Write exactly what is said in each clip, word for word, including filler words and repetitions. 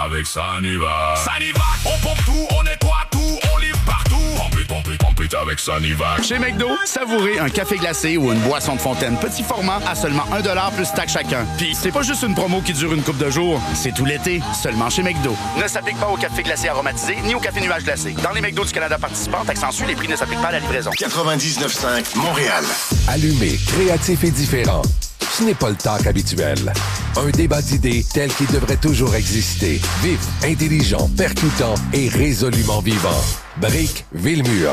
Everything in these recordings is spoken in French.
avec Sanivac. Sanivac, on pompe tout, on nettoie tout, on livre partout. Pompe it, pompe it, pompe it avec Sanivac. Chez McDo, savourez un café glacé ou une boisson de fontaine petit format à seulement un dollar plus taxe chacun. Puis c'est pas juste une promo qui dure une couple de jours, c'est tout l'été, seulement chez McDo. Ne s'applique pas au café glacé aromatisé ni au café nuage glacé. Dans les McDo du Canada participants, taxe en sus, les prix ne s'appliquent pas à la livraison. quatre-vingt-dix-neuf virgule cinq Montréal. Allumé, créatif et différent. Ce n'est pas le talk habituel. Un débat d'idées tel qu'il devrait toujours exister. Vif, intelligent, percutant et résolument vivant. Brick Villemur.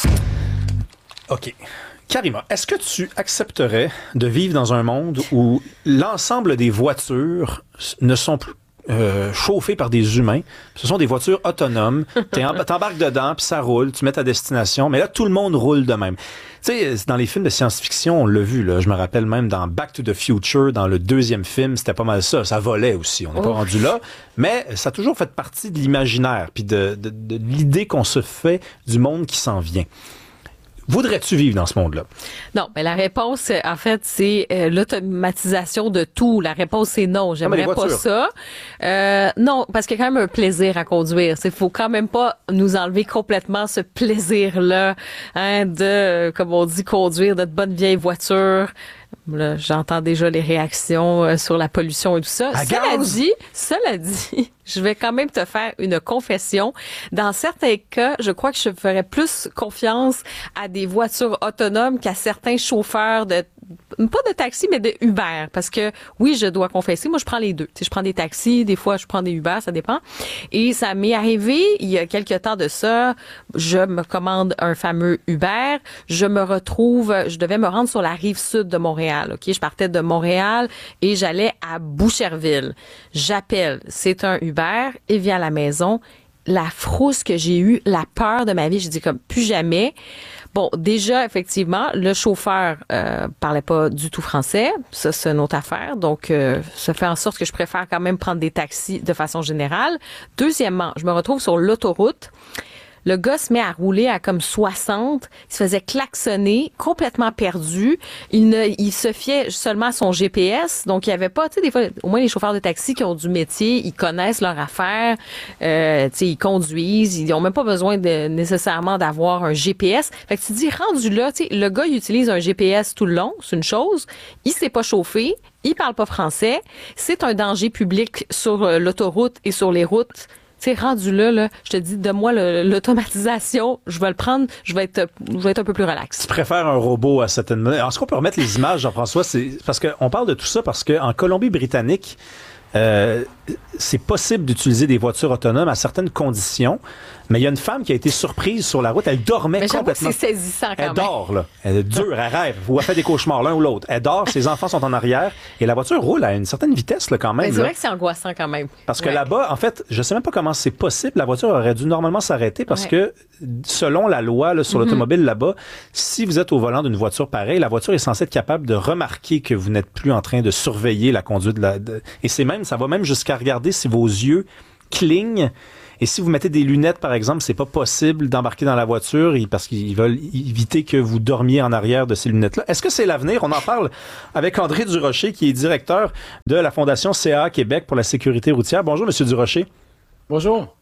OK. Karima, est-ce que tu accepterais de vivre dans un monde où l'ensemble des voitures ne sont plus Euh, chauffées par des humains. Ce sont des voitures autonomes. T'embarques dedans, puis ça roule, tu mets ta destination, mais là, tout le monde roule de même. Tu sais, dans les films de science-fiction, on l'a vu, là. Je me rappelle même dans Back to the Future, dans le deuxième film, c'était pas mal ça. Ça volait aussi. On n'est pas rendu là. Mais ça a toujours fait partie de l'imaginaire, puis de, de, de l'idée qu'on se fait du monde qui s'en vient. Voudrais-tu vivre dans ce monde-là? Non, mais la réponse, en fait, c'est euh, l'automatisation de tout. La réponse, c'est non. J'aimerais pas ça. Euh, non, parce qu'il y a quand même un plaisir à conduire. Il faut quand même pas nous enlever complètement ce plaisir-là, hein, de, comme on dit, conduire notre bonne vieille voiture. Là, j'entends déjà les réactions euh, sur la pollution et tout ça. À Cela gaz. dit, cela dit, je vais quand même te faire une confession. Dans certains cas, je crois que je ferais plus confiance à des voitures autonomes qu'à certains chauffeurs de pas de taxi, mais de Uber. Parce que, oui, je dois confesser, moi, je prends les deux. Tu sais, je prends des taxis, des fois, je prends des Uber, ça dépend. Et ça m'est arrivé, il y a quelque temps de ça, je me commande un fameux Uber, je me retrouve, je devais me rendre sur la rive sud de Montréal, OK? Je partais de Montréal et j'allais à Boucherville. J'appelle, c'est un Uber, il vient à la maison. La frousse que j'ai eue, la peur de ma vie, je dis comme plus jamais. Bon, déjà, effectivement, le chauffeur euh, parlait pas du tout français. Ça, c'est une autre affaire. Donc, euh, ça fait en sorte que je préfère quand même prendre des taxis de façon générale. Deuxièmement, je me retrouve sur l'autoroute. Le gars se met à rouler à comme soixante. Il se faisait klaxonner, complètement perdu. Il ne, il se fiait seulement à son G P S. Donc, il y avait pas, tu sais, des fois, au moins les chauffeurs de taxi qui ont du métier, ils connaissent leur affaire. Euh, tu sais, ils conduisent. Ils ont même pas besoin de, nécessairement d'avoir un G P S. Fait que tu te dis, rendu là, tu sais, le gars, il utilise un G P S tout le long. C'est une chose. Il s'est pas chauffé. Il parle pas français. C'est un danger public sur euh, l'autoroute et sur les routes. Tu sais, rendu là, là, je te dis, donne-moi le, l'automatisation, je vais le prendre, je vais être, je vais être un peu plus relax. Tu préfères un robot à certaines... Est-ce qu'on peut remettre les images, Jean-François? C'est parce qu'on parle de tout ça parce qu'en Colombie-Britannique, euh, c'est possible d'utiliser des voitures autonomes à certaines conditions, mais il y a une femme qui a été surprise sur la route. Elle dormait mais complètement. C'est saisissant quand elle même. dort, là. Elle est dure, elle rêve. Ou elle fait des cauchemars, l'un ou l'autre. Elle dort, ses enfants sont en arrière et la voiture roule à une certaine vitesse, là, quand même. Mais c'est là. vrai que c'est angoissant quand même. Parce que ouais. là-bas, en fait, je sais même pas comment c'est possible. La voiture aurait dû normalement s'arrêter parce ouais. que, selon la loi là, sur mm-hmm. l'automobile là-bas, si vous êtes au volant d'une voiture pareille, la voiture est censée être capable de remarquer que vous n'êtes plus en train de surveiller la conduite de la... De... Et c'est même, ça va même jusqu'à regarder si vos yeux clignent. Et si vous mettez des lunettes, par exemple, c'est pas possible d'embarquer dans la voiture parce qu'ils veulent éviter que vous dormiez en arrière de ces lunettes-là. Est-ce que c'est l'avenir? On en parle avec André Durocher, qui est directeur de la Fondation C A A Québec pour la sécurité routière. Bonjour, Monsieur Durocher. Bonjour.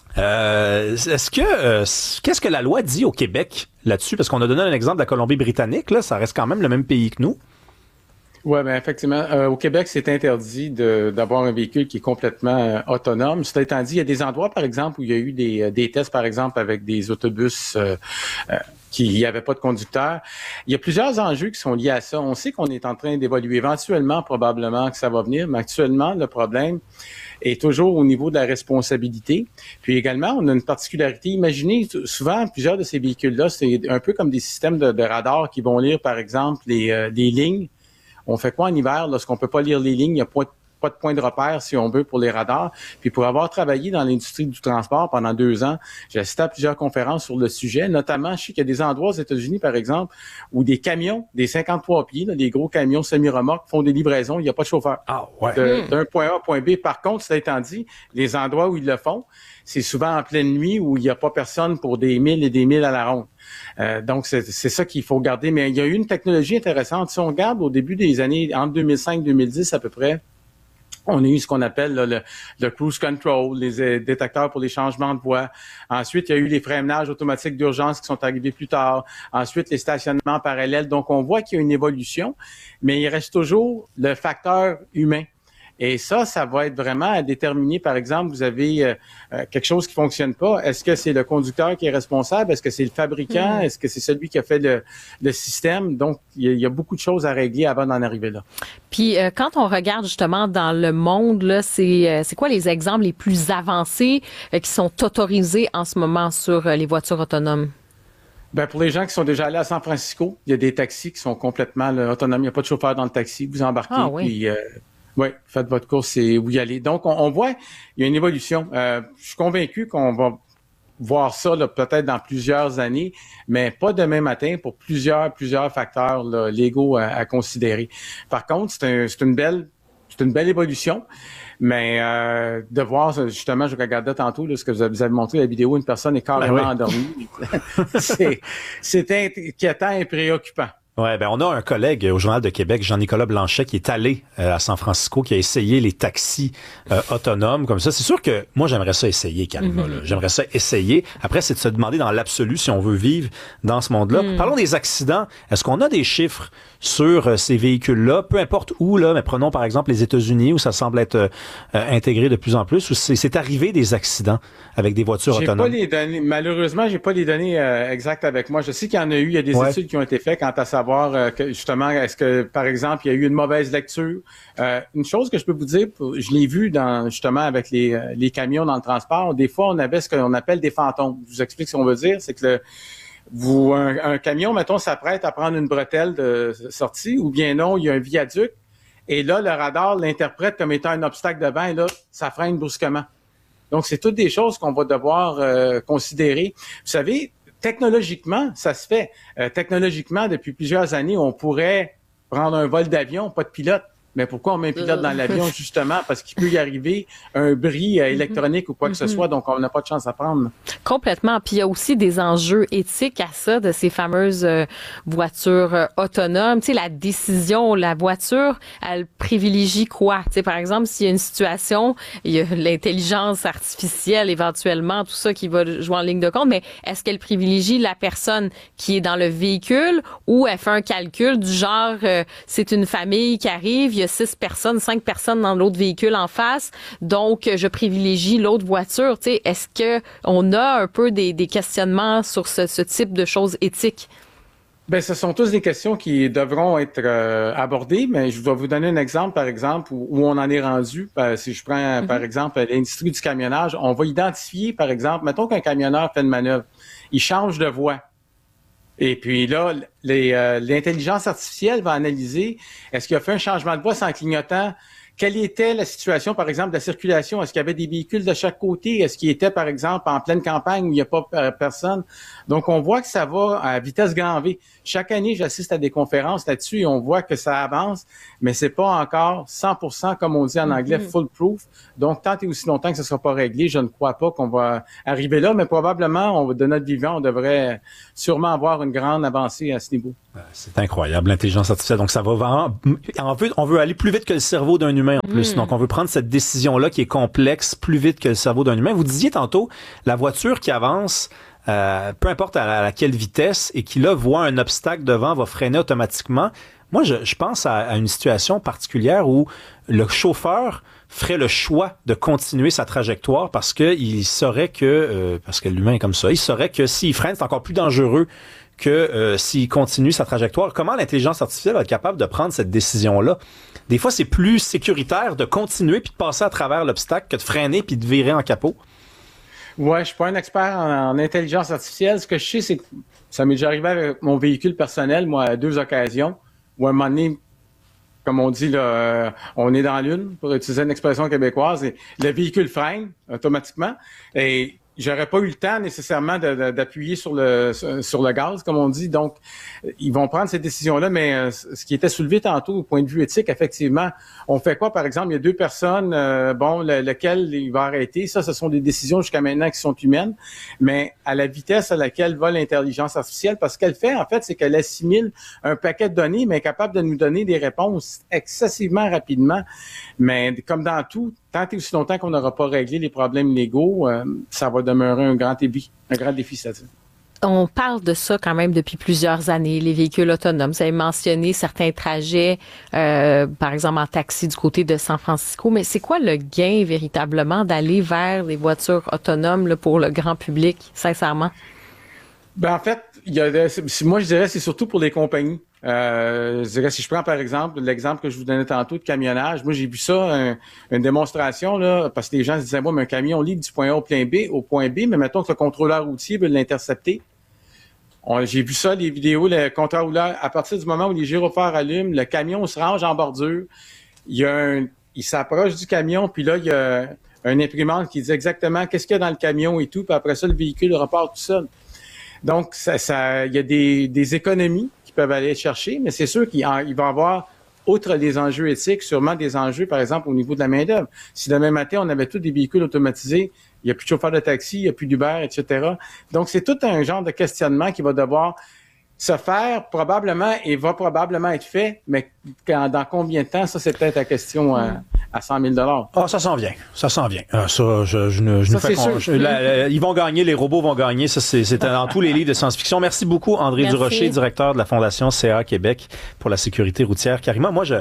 Euh, est-ce que euh, qu'est-ce que la loi dit au Québec là-dessus? Parce qu'on a donné un exemple de la Colombie-Britannique, là, ça reste quand même le même pays que nous. Oui, bien effectivement. Euh, au Québec, c'est interdit de, d'avoir un véhicule qui est complètement euh, autonome. Cela étant dit, il y a des endroits, par exemple, où il y a eu des, des tests, par exemple, avec des autobus euh, euh, qui n'y avait pas de conducteur. Il y a plusieurs enjeux qui sont liés à ça. On sait qu'on est en train d'évoluer. Éventuellement, probablement que ça va venir, mais actuellement, le problème est toujours au niveau de la responsabilité. Puis également, on a une particularité. Imaginez, souvent, plusieurs de ces véhicules-là, c'est un peu comme des systèmes de, de radar qui vont lire, par exemple, les, euh, les lignes. On fait quoi en hiver lorsqu'on peut pas lire les lignes? Il n'y a pas, pas de point de repère, si on veut, pour les radars. Puis pour avoir travaillé dans l'industrie du transport pendant deux ans, j'ai assisté à plusieurs conférences sur le sujet. Notamment, je sais qu'il y a des endroits aux États-Unis, par exemple, où des camions, des cinquante-trois pieds, là, des gros camions semi-remorques, font des livraisons. Il n'y a pas de chauffeur. Ah, ouais. De, d'un point A à point B. Par contre, cela étant dit, les endroits où ils le font, c'est souvent en pleine nuit où il n'y a pas personne pour des milles et des milles à la ronde. Euh, donc, c'est, c'est ça qu'il faut garder. Mais il y a eu une technologie intéressante. Si on regarde au début des années, entre deux mille cinq et deux mille dix à peu près, On a eu ce qu'on appelle là, le, le cruise control, les euh, détecteurs pour les changements de voie. Ensuite, il y a eu les freinages automatiques d'urgence qui sont arrivés plus tard. Ensuite, les stationnements parallèles. Donc, on voit qu'il y a une évolution, mais il reste toujours le facteur humain. Et ça, ça va être vraiment à déterminer. Par exemple, vous avez euh, quelque chose qui fonctionne pas. Est-ce que c'est le conducteur qui est responsable? Est-ce que c'est le fabricant? Mmh. Est-ce que c'est celui qui a fait le, le système? Donc, il y, a, il y a beaucoup de choses à régler avant d'en arriver là. Puis, euh, quand on regarde justement dans le monde, là, c'est, euh, c'est quoi les exemples les plus avancés euh, qui sont autorisés en ce moment sur euh, les voitures autonomes? Ben pour les gens qui sont déjà allés à San Francisco, il y a des taxis qui sont complètement là, autonomes. Il n'y a pas de chauffeur dans le taxi. Vous embarquez, ah, oui. puis... Euh, Oui, faites votre course et où y aller. Donc, on, on voit, il y a une évolution. Euh, je suis convaincu qu'on va voir ça là, peut-être dans plusieurs années, mais pas demain matin pour plusieurs, plusieurs facteurs là, légaux à, à considérer. Par contre, c'est, un, c'est une belle, c'est une belle évolution. Mais euh, de voir, justement, je regardais tantôt là, ce que vous avez, vous avez montré la vidéo, une personne est carrément ben oui. endormie. c'est, c'est inquiétant et préoccupant. Ouais, ben on a un collègue au Journal de Québec, Jean-Nicolas Blanchet, qui est allé euh, à San Francisco, qui a essayé les taxis euh, autonomes comme ça. C'est sûr que moi, j'aimerais ça essayer, Karima. Mm-hmm. Là. J'aimerais ça essayer. Après, c'est de se demander dans l'absolu si on veut vivre dans ce monde-là. Mm. Parlons des accidents. Est-ce qu'on a des chiffres sur euh, ces véhicules-là, peu importe où, là, mais prenons par exemple les États-Unis, où ça semble être euh, intégré de plus en plus, où c'est, c'est arrivé des accidents avec des voitures j'ai autonomes? Pas les données, malheureusement, j'ai pas les données euh, exactes avec moi. Je sais qu'il y en a eu, il y a des ouais. études qui ont été faites quant à savoir euh, que, justement, est-ce que, par exemple, il y a eu une mauvaise lecture. Euh, une chose que je peux vous dire, je l'ai vu dans justement avec les, euh, les camions dans le transport, des fois, on avait ce qu'on appelle des fantômes. Je vous explique ce qu'on veut dire, c'est que le Vous, un, un camion, mettons, s'apprête à prendre une bretelle de sortie, ou bien non, il y a un viaduc, et là, le radar l'interprète comme étant un obstacle devant, et là, ça freine brusquement. Donc, c'est toutes des choses qu'on va devoir euh, considérer. Vous savez, technologiquement, ça se fait. Euh, technologiquement, depuis plusieurs années, on pourrait prendre un vol d'avion, pas de pilote. Mais pourquoi on met un pilote dans l'avion? Justement, parce qu'il peut y arriver un bris euh, électronique ou quoi que ce soit, donc on n'a pas de chance à prendre. Complètement. Puis il y a aussi des enjeux éthiques à ça, de ces fameuses euh, voitures euh, autonomes. Tu sais, la décision, la voiture, elle privilégie quoi? Tu sais, par exemple, s'il y a une situation, il y a l'intelligence artificielle éventuellement, tout ça qui va jouer en ligne de compte, mais est-ce qu'elle privilégie la personne qui est dans le véhicule ou elle fait un calcul du genre, euh, c'est une famille qui arrive, il y a six personnes, cinq personnes dans l'autre véhicule en face, donc je privilégie l'autre voiture. Tu sais, est-ce que on a un peu des, des questionnements sur ce, ce type de choses éthiques? Ben, ce sont tous des questions qui devront être euh, abordées, mais je vais vous donner un exemple, par exemple, où, où on en est rendu. Euh, si je prends, mm-hmm. par exemple, l'industrie du camionnage, on va identifier, par exemple, mettons qu'un camionneur fait une manœuvre, il change de voie. Et puis là, les, euh, l'intelligence artificielle va analyser, est-ce qu'il a fait un changement de voie sans clignotant? Quelle était la situation, par exemple, de la circulation? Est-ce qu'il y avait des véhicules de chaque côté? Est-ce qu'il était, par exemple, en pleine campagne où il n'y a pas euh, personne? Donc, on voit que ça va à vitesse grand V. Chaque année, j'assiste à des conférences là-dessus et on voit que ça avance, mais c'est pas encore cent pour cent, comme on dit en anglais, mm-hmm. foolproof. Donc, tant et aussi longtemps que ça ne sera pas réglé, je ne crois pas qu'on va arriver là, mais probablement, on, de notre vivant, on devrait sûrement avoir une grande avancée à ce niveau. C'est incroyable, l'intelligence artificielle. Donc, ça va vraiment... On veut, on veut aller plus vite que le cerveau d'un humain en plus. Mm. Donc, on veut prendre cette décision-là qui est complexe plus vite que le cerveau d'un humain. Vous disiez tantôt, la voiture qui avance, euh, peu importe à laquelle vitesse, et qui, là, voit un obstacle devant, va freiner automatiquement. Moi, je, je pense à, à une situation particulière où le chauffeur ferait le choix de continuer sa trajectoire parce qu'il saurait que, euh, parce que l'humain est comme ça, il saurait que s'il freine, c'est encore plus dangereux que euh, s'il continue sa trajectoire. Comment l'intelligence artificielle va être capable de prendre cette décision-là? Des fois, c'est plus sécuritaire de continuer puis de passer à travers l'obstacle que de freiner puis de virer en capot. Ouais, je suis pas un expert en, en intelligence artificielle. Ce que je sais, c'est que ça m'est déjà arrivé avec mon véhicule personnel, moi, à deux occasions, où à un moment donné, comme on dit, là, euh, on est dans l'une, pour utiliser une expression québécoise, et le véhicule freine automatiquement. Et j'aurais pas eu le temps nécessairement de, de, d'appuyer sur le sur le gaz, comme on dit. Donc, ils vont prendre ces décisions-là, mais euh, ce qui était soulevé tantôt au point de vue éthique, effectivement, on fait quoi, par exemple, il y a deux personnes, euh, bon, le, lequel il va arrêter, ça, ce sont des décisions jusqu'à maintenant qui sont humaines, mais à la vitesse à laquelle va l'intelligence artificielle, parce qu'elle fait, en fait, c'est qu'elle assimile un paquet de données, mais est capable de nous donner des réponses excessivement rapidement. Mais comme dans tout, tant et aussi longtemps qu'on n'aura pas réglé les problèmes légaux, euh, ça va demeurer un grand défi, un grand défi, c'est-à-dire. On parle de ça quand même depuis plusieurs années, les véhicules autonomes. Vous avez mentionné certains trajets, euh, par exemple en taxi du côté de San Francisco, mais c'est quoi le gain véritablement d'aller vers les voitures autonomes là, pour le grand public, sincèrement? Ben en fait, il y a, moi je dirais c'est surtout pour les compagnies. Euh, je dirais, si je prends par exemple l'exemple que je vous donnais tantôt de camionnage, moi j'ai vu ça, un, une démonstration, là, parce que les gens se disaient, bon, mais un camion livre du point A au point B, au point B, mais mettons que le contrôleur routier veut l'intercepter. On, j'ai vu ça, les vidéos, le contrôleur, à partir du moment où les gyrophares allument, le camion se range en bordure, il y a un, il s'approche du camion, puis là, il y a un imprimante qui dit exactement qu'est-ce qu'il y a dans le camion et tout, puis après ça, le véhicule repart tout seul. Donc, ça, ça, il y a des, des économies qui peuvent aller chercher, mais c'est sûr qu'il en, il va y avoir, outre les enjeux éthiques, sûrement des enjeux, par exemple, au niveau de la main-d'œuvre. Si demain matin, on avait tous des véhicules automatisés, il n'y a plus de chauffeur de taxi, il n'y a plus d'Uber, et cetera. Donc, c'est tout un genre de questionnement qui va devoir se faire probablement et va probablement être fait, mais quand, dans combien de temps, ça, c'est peut-être la question à, à cent mille dollars. Ah, ça s'en vient. Ça s'en vient. Ah, ça, je, je ne, je ça, ne fais qu'on, je, la, la, ils vont gagner, les robots vont gagner. Ça, c'est, c'est dans tous les livres de science-fiction. Merci beaucoup, André Merci. Durocher, directeur de la Fondation C A Québec pour la sécurité routière. Karima, moi, je,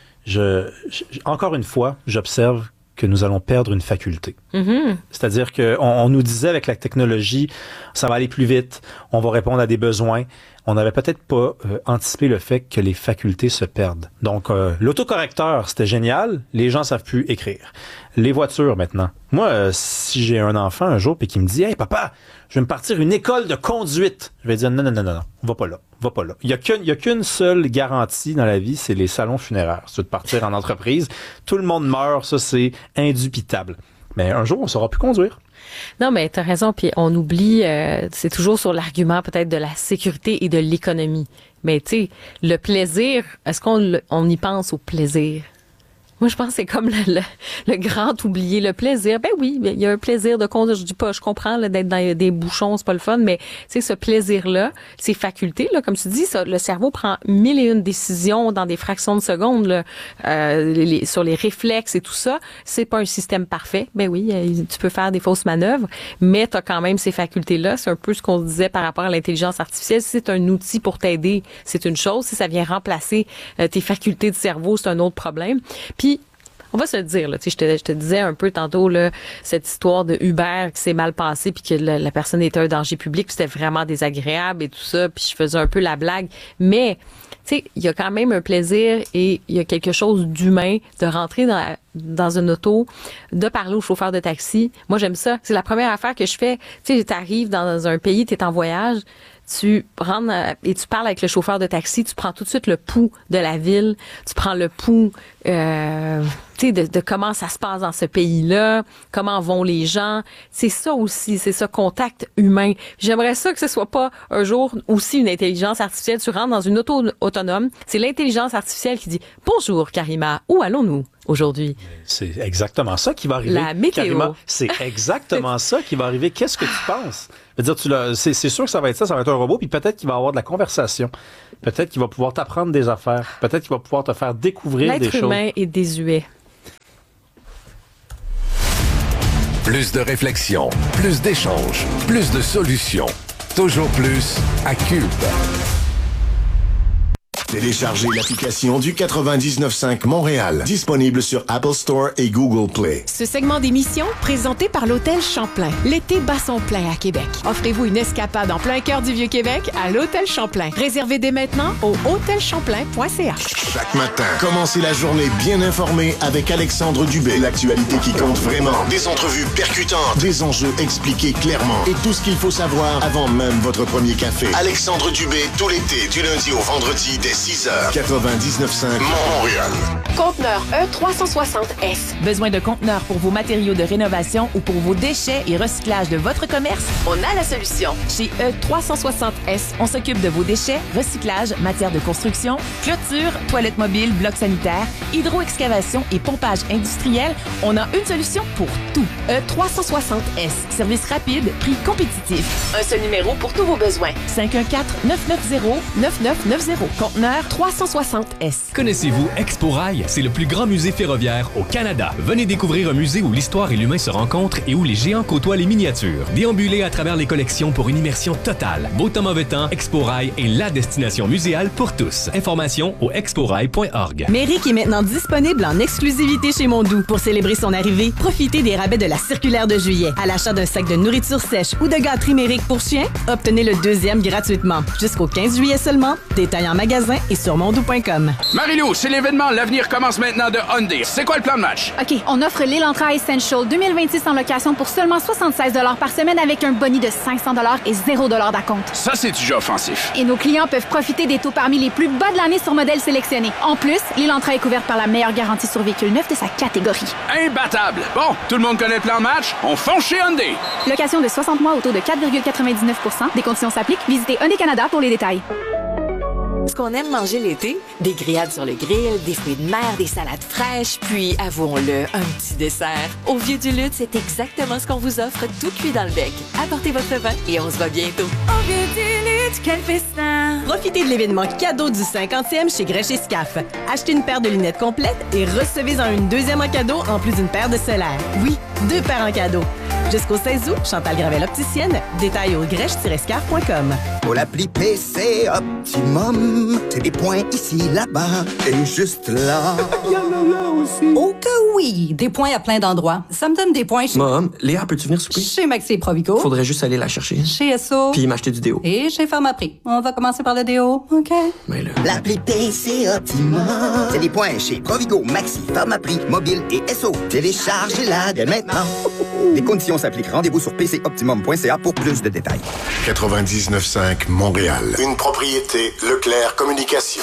je, je encore une fois, j'observe que nous allons perdre une faculté. Mm-hmm. C'est-à-dire qu'on on nous disait avec la technologie, ça va aller plus vite, on va répondre à des besoins. On n'avait peut-être pas euh, anticipé le fait que les facultés se perdent. Donc, euh, l'autocorrecteur, c'était génial. Les gens savent plus écrire. Les voitures, maintenant. Moi, euh, si j'ai un enfant un jour et qui me dit « Hey, papa, je vais me partir une école de conduite. » Je vais dire « Non, non, non, non, non, va pas là, va pas là. » Il y a qu'une, il y a qu'une seule garantie dans la vie, c'est les salons funéraires. C'est de partir en entreprise. Tout le monde meurt, ça, c'est indubitable. Mais un jour, on saura plus conduire. Non, mais t'as raison. Puis on oublie, euh, c'est toujours sur l'argument peut-être de la sécurité et de l'économie. Mais tu sais, le plaisir, est-ce qu'on on y pense au plaisir? Moi, je pense que c'est comme le, le, le grand oublié, le plaisir. Ben oui, il y a un plaisir de conduire. Je dis pas, je comprends là, d'être dans des bouchons, c'est pas le fun, mais tu sais, ce plaisir-là, ces facultés, là, comme tu dis, ça, le cerveau prend mille et une décisions dans des fractions de secondes là, euh, les, sur les réflexes et tout ça. C'est pas un système parfait. Ben oui, tu peux faire des fausses manœuvres, mais tu as quand même ces facultés-là. C'est un peu ce qu'on disait par rapport à l'intelligence artificielle. Si c'est un outil pour t'aider, c'est une chose. Si ça vient remplacer euh, tes facultés de cerveau, c'est un autre problème. Puis on va se le dire, là, tu sais, je te, je te disais un peu tantôt là, cette histoire de Uber qui s'est mal passée puis que la, la personne était un danger public, puis c'était vraiment désagréable et tout ça, puis je faisais un peu la blague. Mais, tu sais, il y a quand même un plaisir et il y a quelque chose d'humain de rentrer dans, dans une auto, de parler au chauffeur de taxi. Moi, j'aime ça. C'est la première affaire que je fais. Tu sais, t'arrives dans un pays, t'es en voyage, tu rentres et tu parles avec le chauffeur de taxi, tu prends tout de suite le pouls de la ville, tu prends le pouls euh, tu sais, de, de comment ça se passe dans ce pays-là, comment vont les gens. C'est ça aussi, c'est ce contact humain. J'aimerais ça que ce soit pas un jour aussi une intelligence artificielle. Tu rentres dans une auto autonome, c'est l'intelligence artificielle qui dit « Bonjour Karima, où allons-nous aujourd'hui? » C'est exactement ça qui va arriver. La météo. Karima, c'est exactement ça qui va arriver. Qu'est-ce que tu penses? Je veux dire, tu l'as, c'est, c'est sûr que ça va être ça, ça va être un robot, puis peut-être qu'il va avoir de la conversation. Peut-être qu'il va pouvoir t'apprendre des affaires. Peut-être qu'il va pouvoir te faire découvrir L'être des choses. L'être humain est désuet. Plus de réflexion, plus d'échanges, plus de solutions. Toujours plus à Cube. Téléchargez l'application du quatre-vingt-dix-neuf cinq Montréal, disponible sur Apple Store et Google Play. Ce segment d'émission, présenté par l'Hôtel Champlain. L'été bat son plein à Québec. Offrez-vous une escapade en plein cœur du Vieux-Québec à l'Hôtel Champlain. Réservez dès maintenant au hôtel champlain point c a. Chaque matin, commencez la journée bien informée avec Alexandre Dubé. L'actualité qui compte vraiment. Des entrevues percutantes, des enjeux expliqués clairement et tout ce qu'il faut savoir avant même votre premier café. Alexandre Dubé, tout l'été, du lundi au vendredi, dès six heures. quatre-vingt-dix-neuf cinq Montréal. Conteneur E trois cent soixante S. Besoin de conteneurs pour vos matériaux de rénovation ou pour vos déchets et recyclage de votre commerce? On a la solution. Chez E trois cent soixante S, on s'occupe de vos déchets, recyclage, matières de construction, clôture, toilettes mobiles, blocs sanitaires, hydro-excavation et pompage industriel. On a une solution pour tout. E trois cent soixante S. Service rapide, prix compétitif. Un seul numéro pour tous vos besoins. cinq un quatre, neuf neuf zéro, neuf neuf neuf zéro. Conteneur trois cent soixante S. Connaissez-vous Expo Rail? C'est le plus grand musée ferroviaire au Canada. Venez découvrir un musée où l'histoire et l'humain se rencontrent et où les géants côtoient les miniatures. Déambulez à travers les collections pour une immersion totale. Beau temps, mauvais temps, Expo Rail est la destination muséale pour tous. Informations au expo rail point org. Méric est maintenant disponible en exclusivité chez Mondou. Pour célébrer son arrivée, profitez des rabais de la circulaire de juillet. À l'achat d'un sac de nourriture sèche ou de gâterie Méric pour chien, obtenez le deuxième gratuitement. Jusqu'au quinze juillet seulement. Détail en magasin et sur mondou point com. Marie-Lou, c'est l'événement L'avenir commence maintenant de Hyundai. C'est quoi le plan de match? OK, on offre l'Elantra Essential deux mille vingt-six en location pour seulement soixante-seize dollars par semaine avec un boni de cinq cents dollars et zéro dollars d'acompte. Ça, c'est déjà offensif. Et nos clients peuvent profiter des taux parmi les plus bas de l'année sur modèles sélectionnés. En plus, l'Elantra est couverte par la meilleure garantie sur véhicule neuf de sa catégorie. Imbattable! Bon, tout le monde connaît le plan de match? On fonce chez Hyundai! Location de soixante mois au taux de quatre virgule quatre-vingt-dix-neuf pour cent. Des conditions s'appliquent. Visitez Hyundai Canada pour les détails. Ce qu'on aime manger l'été, des grillades sur le grill, des fruits de mer, des salades fraîches, puis, avouons-le, un petit dessert. Au Vieux du Lutte, c'est exactement ce qu'on vous offre, tout cuit dans le bec. Apportez votre vin et on se voit bientôt. Au Vieux du Lutte, quel festin! Profitez de l'événement cadeau du cinquantième chez Grèche et Scaf. Achetez une paire de lunettes complètes et recevez-en une deuxième en cadeau en plus d'une paire de solaires. Oui, deux paires en cadeau. Jusqu'au seize août, Chantal Gravel opticienne. Détail au grèche tiret scaf point com. Pour l'appli P C Optimum, c'est des points ici, là-bas et juste là. Il y en a là aussi. Oh que oui! Des points à plein d'endroits. Ça me donne des points chez... Mom, Léa, peux-tu venir souper? Chez Maxi et Provigo. Faudrait juste aller la chercher. Chez S O. Puis m'acheter du déo. Et chez Pharmaprix. On va commencer par le déo, OK? Mais là... L'appli P C Optimum, c'est des points chez Provigo, Maxi, Pharmaprix, Mobile et S O. Téléchargez-la dès maintenant. Les conditions s'appliquent. Rendez-vous sur p c optimum point c a pour plus de détails. quatre-vingt-dix-neuf cinq Montréal. Une propriété Leclerc Communication.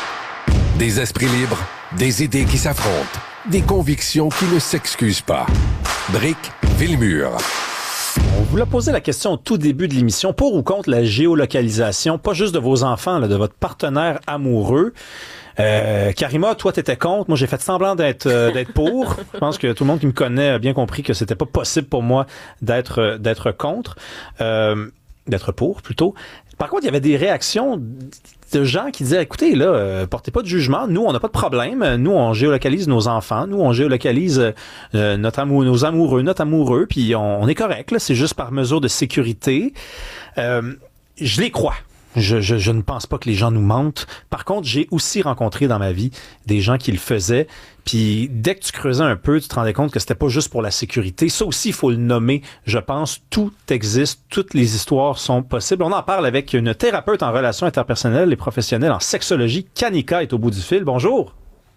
Des esprits libres, des idées qui s'affrontent, des convictions qui ne s'excusent pas. Brick Villemur. On vous l'a posé la question au tout début de l'émission, pour ou contre la géolocalisation, pas juste de vos enfants, là, de votre partenaire amoureux. Euh, Karima, toi, t'étais contre. Moi, j'ai fait semblant d'être euh, d'être pour. Je pense que tout le monde qui me connaît a bien compris que c'était pas possible pour moi d'être d'être contre, euh, d'être pour plutôt. Par contre, il y avait des réactions de gens qui disaient, écoutez, là, euh, portez pas de jugement. Nous, on n'a pas de problème. Nous, on géolocalise nos enfants. Nous, on géolocalise euh, notre amour, nos amoureux, notre amoureux. Puis on, on est correct. Là, c'est juste par mesure de sécurité. Euh, je les crois. Je, je, je ne pense pas que les gens nous mentent. Par contre, j'ai aussi rencontré dans ma vie des gens qui le faisaient. Puis dès que tu creusais un peu, tu te rendais compte que c'était pas juste pour la sécurité. Ça aussi, il faut le nommer. Je pense, tout existe. Toutes les histoires sont possibles. On en parle avec une thérapeute en relations interpersonnelles et professionnelles en sexologie. Kanika est au bout du fil. Bonjour.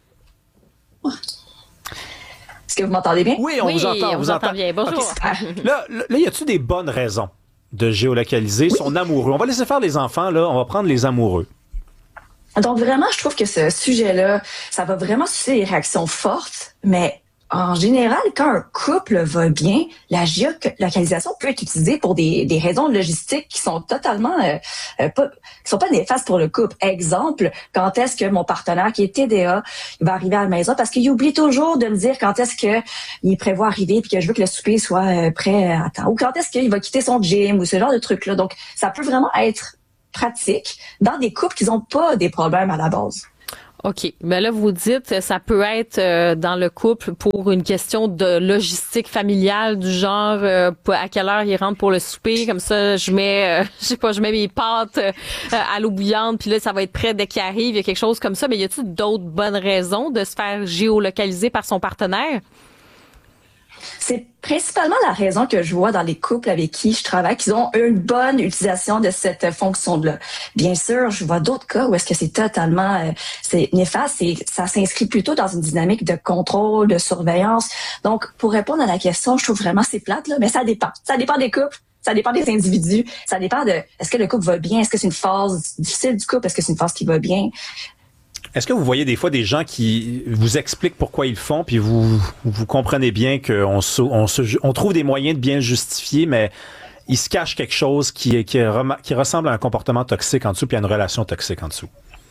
Est-ce que vous m'entendez bien? Oui, on oui, vous entend. on vous entend bien. Bonjour. Okay. Là, là, là, y a-tu des bonnes raisons de géolocaliser oui. son amoureux? On va laisser faire les enfants, là. On va prendre les amoureux. Donc, vraiment, je trouve que ce sujet-là, ça va vraiment susciter des réactions fortes, mais en général, quand un couple va bien, la géolocalisation peut être utilisée pour des, des raisons logistiques qui sont totalement euh, euh, pas, qui sont pas néfastes pour le couple. Exemple, quand est-ce que mon partenaire qui est T D A il va arriver à la maison parce qu'il oublie toujours de me dire quand est-ce que il prévoit arriver puis que je veux que le souper soit euh, prêt à temps, ou quand est-ce qu'il va quitter son gym ou ce genre de trucs-là. Donc, ça peut vraiment être pratique dans des couples qui n'ont pas des problèmes à la base. OK. Mais là, vous dites, ça peut être euh, dans le couple pour une question de logistique familiale, du genre euh, à quelle heure il rentre pour le souper, comme ça, je mets, euh, je sais pas, je mets mes pâtes euh, à l'eau bouillante, puis là, ça va être prêt dès qu'il arrive, il y a quelque chose comme ça. Mais y a-t-il d'autres bonnes raisons de se faire géolocaliser par son partenaire? C'est principalement la raison que je vois dans les couples avec qui je travaille, qu'ils ont une bonne utilisation de cette fonction-là. Bien sûr, je vois d'autres cas où est-ce que c'est totalement euh, c'est néfaste et ça s'inscrit plutôt dans une dynamique de contrôle, de surveillance. Donc, pour répondre à la question, je trouve vraiment c'est plate, là, mais ça dépend. Ça dépend des couples. Ça dépend des individus. Ça dépend de est-ce que le couple va bien, est-ce que c'est une phase difficile du couple, est-ce que c'est une phase qui va bien. Est-ce que vous voyez des fois des gens qui vous expliquent pourquoi ils le font, puis vous vous comprenez bien qu'on se, on se, on trouve des moyens de bien le justifier, mais il se cache quelque chose qui, qui, qui ressemble à un comportement toxique en dessous, puis à une relation toxique en dessous?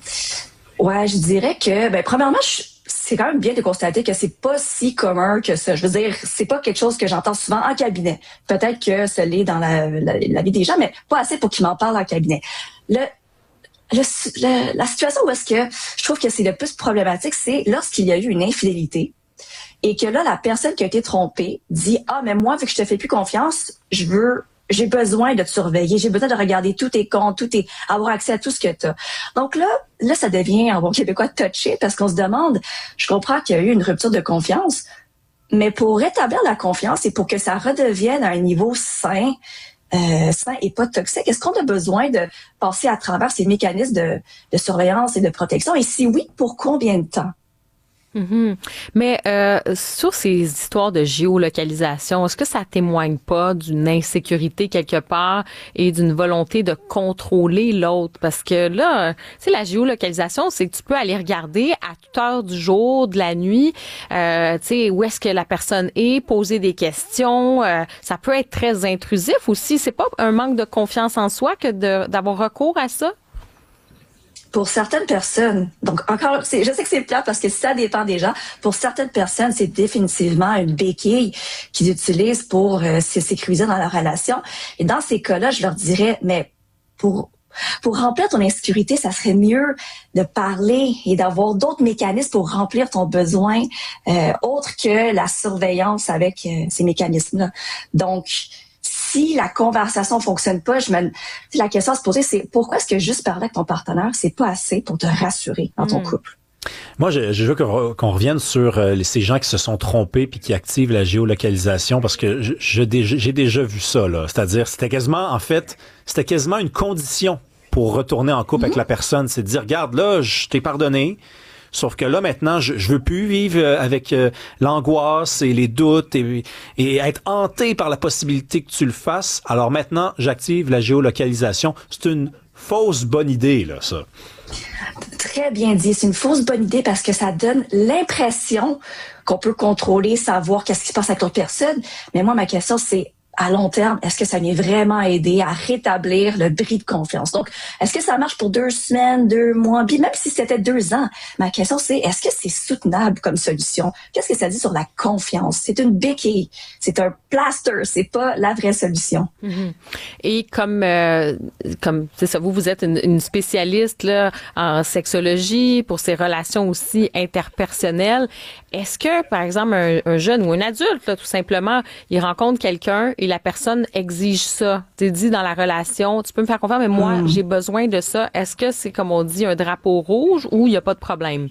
Ouais, je dirais que, ben, premièrement, je, c'est quand même bien de constater que c'est pas si commun que ça. Je veux dire, c'est pas quelque chose que j'entends souvent en cabinet. Peut-être que ça l'est dans la, la, la vie des gens, mais pas assez pour qu'ils m'en parlent en cabinet. Le, le, le, la situation où est-ce que je trouve que c'est le plus problématique, c'est lorsqu'il y a eu une infidélité et que là, la personne qui a été trompée dit « Ah, mais moi, vu que je te fais plus confiance, je veux... j'ai besoin de te surveiller, j'ai besoin de regarder tous tes comptes, tout tes, avoir accès à tout ce que tu as. » Donc là, là, ça devient, en bon québécois, touché parce qu'on se demande, je comprends qu'il y a eu une rupture de confiance, mais pour rétablir la confiance et pour que ça redevienne à un niveau sain, euh, sain et pas toxique, est-ce qu'on a besoin de passer à travers ces mécanismes de, de surveillance et de protection? Et si oui, pour combien de temps? Mm-hmm. Mais euh, sur ces histoires de géolocalisation, est-ce que ça témoigne pas d'une insécurité quelque part et d'une volonté de contrôler l'autre? Parce que là, tu sais, la géolocalisation, c'est que tu peux aller regarder à toute heure du jour, de la nuit, euh, tu sais, où est-ce que la personne est, poser des questions. Euh, ça peut être très intrusif aussi. C'est pas un manque de confiance en soi que de, d'avoir recours à ça? Pour certaines personnes, donc encore, c'est, je sais que c'est plat parce que ça dépend des gens. Pour certaines personnes, c'est définitivement une béquille qu'ils utilisent pour euh, se sécuriser dans leur relation. Et dans ces cas-là, je leur dirais, mais pour pour remplir ton insécurité, ça serait mieux de parler et d'avoir d'autres mécanismes pour remplir ton besoin, euh, autre que la surveillance avec euh, ces mécanismes-là. Donc, si la conversation fonctionne pas, je me, la question à se poser, c'est pourquoi est-ce que juste parler avec ton partenaire, c'est pas assez pour te rassurer dans ton mmh. couple? Moi, je, je veux qu'on, qu'on revienne sur euh, ces gens qui se sont trompés puis qui activent la géolocalisation parce que je, je, j'ai déjà vu ça, là. C'est-à-dire, c'était quasiment, en fait, c'était quasiment une condition pour retourner en couple mmh. avec la personne. C'est de dire, regarde, là, je t'ai pardonné. Sauf que là, maintenant, je, je veux plus vivre avec euh, l'angoisse et les doutes et, et être hanté par la possibilité que tu le fasses. Alors maintenant, j'active la géolocalisation. C'est une fausse bonne idée, là, ça. Très bien dit. C'est une fausse bonne idée parce que ça donne l'impression qu'on peut contrôler, savoir qu'est-ce qui se passe avec l'autre personne. Mais moi, ma question, c'est à long terme, est-ce que ça vient vraiment aider à rétablir le bris de confiance? Donc, est-ce que ça marche pour deux semaines, deux mois, puis même si c'était deux ans? Ma question, c'est est-ce que c'est soutenable comme solution? Qu'est-ce que ça dit sur la confiance? C'est une béquille, c'est un plaster, c'est pas la vraie solution. Mm-hmm. Et comme, euh, comme c'est ça, vous, vous êtes une, une spécialiste là, en sexologie pour ces relations aussi interpersonnelles. Est-ce que, par exemple, un, un jeune ou un adulte, là, tout simplement, il rencontre quelqu'un et la personne exige ça? Tu dis dans la relation, tu peux me faire confiance, mais moi, mmh. j'ai besoin de ça. Est-ce que c'est, comme on dit, un drapeau rouge ou il n'y a pas de problème?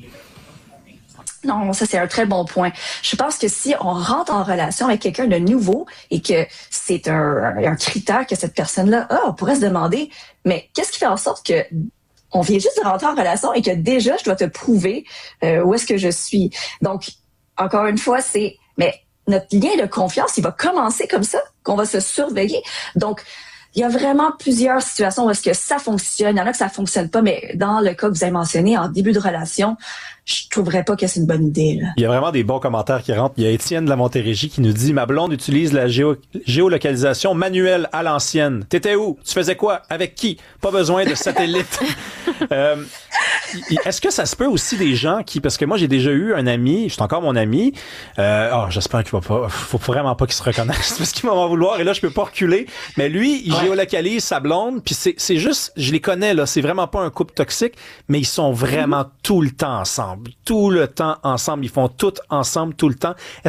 Non, ça, c'est un très bon point. Je pense que si on rentre en relation avec quelqu'un de nouveau et que c'est un, un critère que cette personne-là a, on pourrait se demander, mais qu'est-ce qui fait en sorte que on vient juste de rentrer en relation et que déjà, je dois te prouver euh, où est-ce que je suis. Donc, encore une fois, c'est... mais notre lien de confiance, il va commencer comme ça, qu'on va se surveiller. Donc, il y a vraiment plusieurs situations où est-ce que ça fonctionne. Il y en a que ça fonctionne pas, mais dans le cas que vous avez mentionné, en début de relation, je trouverais pas que c'est une bonne idée, là. Il y a vraiment des bons commentaires qui rentrent. Il y a Étienne de la Montérégie qui nous dit « Ma blonde utilise la géo- géolocalisation manuelle à l'ancienne. T'étais où? Tu faisais quoi? Avec qui? Pas besoin de satellite. » euh, Est-ce que ça se peut aussi des gens qui... Parce que moi, j'ai déjà eu un ami, c'est encore mon ami, euh, oh, j'espère qu'il va pas... Faut vraiment pas qu'il se reconnaisse parce qu'il va m'en vouloir et là, je peux pas reculer. Mais lui, il ouais. géolocalise sa blonde puis c'est, c'est juste... Je les connais, là. C'est vraiment pas un couple toxique, mais ils sont vraiment mmh. tout le temps ensemble. Tout le temps ensemble. Ils font tout ensemble, tout le temps.